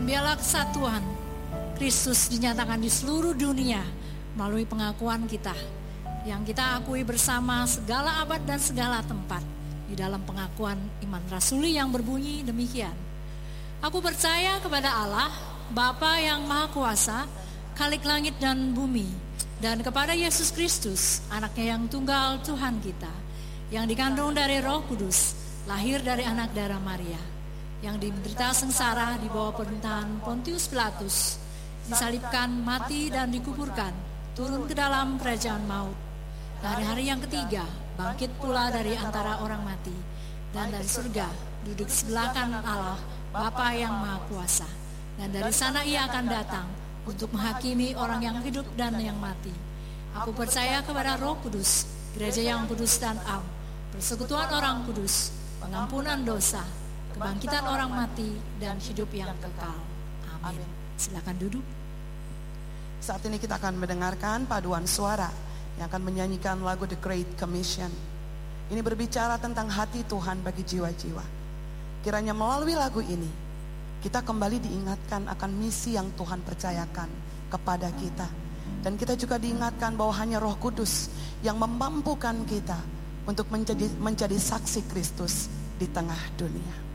Dan biarlah kesatuan Kristus dinyatakan di seluruh dunia melalui pengakuan kita, yang kita akui bersama segala abad dan segala tempat di dalam pengakuan iman rasuli yang berbunyi demikian. Aku percaya kepada Allah, Bapa yang Maha Kuasa, Khalik langit dan bumi, dan kepada Yesus Kristus, anaknya yang tunggal Tuhan kita, yang dikandung dari Roh Kudus, lahir dari anak darah Maria, yang menderita sengsara di bawah pemerintahan Pontius Pilatus, disalibkan, mati dan dikuburkan, turun ke dalam kerajaan maut. Dari hari yang ketiga, bangkit pula dari antara orang mati, dan dari surga duduk sebelah kanan Allah, Bapa yang Maha Kuasa. Dan dari sana ia akan datang untuk menghakimi orang yang hidup dan yang mati. Aku percaya kepada Roh Kudus, gereja yang kudus dan am, persekutuan orang kudus, pengampunan dosa, kebangkitan orang mati, dan hidup yang kekal. Amin. Silakan duduk. Saat ini kita akan mendengarkan paduan suara yang akan menyanyikan lagu The Great Commission. Ini berbicara tentang hati Tuhan bagi jiwa-jiwa. Kiranya melalui lagu ini kita kembali diingatkan akan misi yang Tuhan percayakan kepada kita. Dan kita juga diingatkan bahwa hanya Roh Kudus yang memampukan kita untuk menjadi saksi Kristus di tengah dunia.